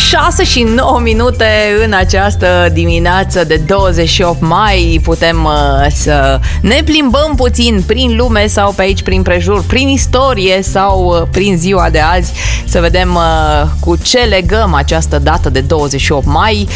6:09 în această dimineață de 28 mai. Putem să ne plimbăm puțin prin lume sau pe aici prin prejur, prin istorie sau prin ziua de azi, să vedem cu ce legăm această dată de 28 mai.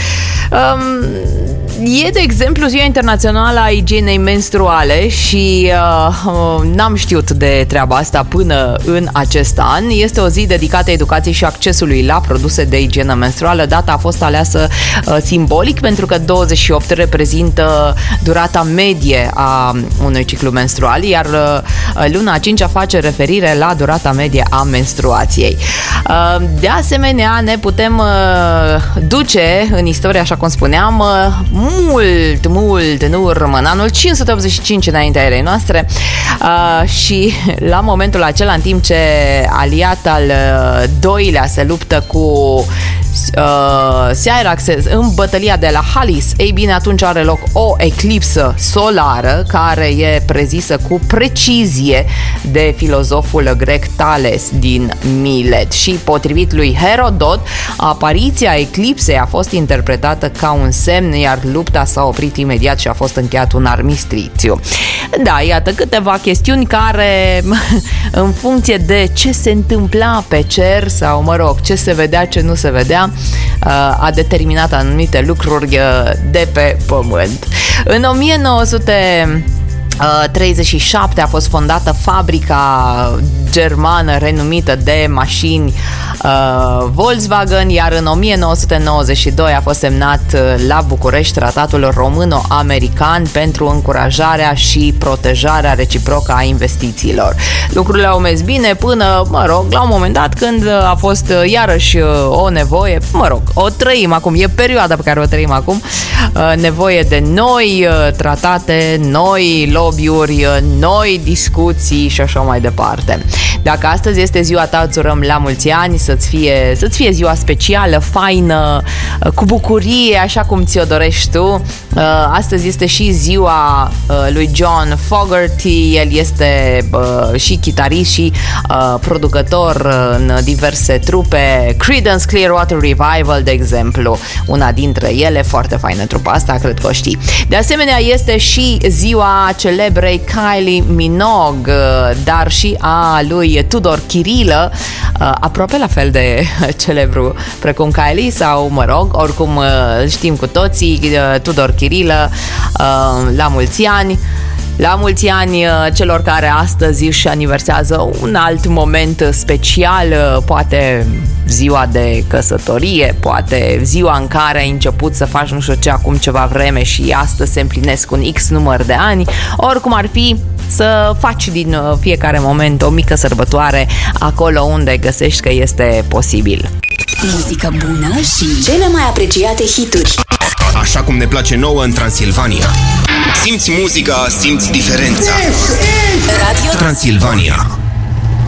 E, de exemplu, Ziua Internațională a Igienei Menstruale și n-am știut de treaba asta până în acest an. Este o zi dedicată educației și accesului la produse de igienă menstruală. Data a fost aleasă simbolic pentru că 28 reprezintă durata medie a unui ciclu menstrual, iar luna a 5-a face referire la durata medie a menstruației. De asemenea, ne putem duce în istorie, așa cum spuneam, mult în urmă, în anul 585 înaintea erei noastre, și la momentul acela, în timp ce aliat al doilea se luptă cu Cyrax în bătălia de la Halis, ei bine, atunci are loc o eclipsă solară care e prezisă cu precizie de filozoful grec Thales din Milet și, potrivit lui Herodot, apariția eclipsei a fost interpretată ca un semn, iar lupta s-a oprit imediat și a fost încheiat un armistițiu. Da, iată câteva chestiuni care, în funcție de ce se întâmpla pe cer sau, mă rog, ce se vedea, ce nu se vedea, a determinat anumite lucruri de pe pământ. În 1937 a fost fondată fabrica germană renumită de mașini Volkswagen, iar în 1992 a fost semnat la București tratatul româno-american pentru încurajarea și protejarea reciprocă a investițiilor. Lucrurile au mers bine până, mă rog, la un moment dat când a fost iarăși o nevoie, mă rog, o trăim acum, e perioada pe care o trăim acum, nevoie de noi tratate, noi lobby-uri, noi discuții și așa mai departe. Dacă astăzi este ziua ta, îți urăm la mulți ani, să-ți fie ziua specială, faină, cu bucurie, așa cum ți-o dorești tu. Astăzi este și ziua lui John Fogerty, el este și chitarist și producător în diverse trupe, Creedence Clearwater Revival, de exemplu, una dintre ele, foarte faină trupa asta, cred că o știi. De asemenea, este și ziua celebrei Kylie Minogue, dar și a lui Tudor Chirilă, aproape la fel de celebru precum Kylie, sau, mă rog, oricum știm cu toții, Tudor Chirilă, la mulți ani. La mulți ani celor care astăzi își aniversează un alt moment special, poate ziua de căsătorie, poate ziua în care ai început să faci nu știu ce acum ceva vreme și astăzi se împlinesc un X număr de ani. Oricum ar fi, să faci din fiecare moment o mică sărbătoare acolo unde găsești că este posibil. Muzică bună și cele mai apreciate hituri. Așa cum ne place nouă în Transilvania. Simți muzica, simți diferența. Radio Transilvania.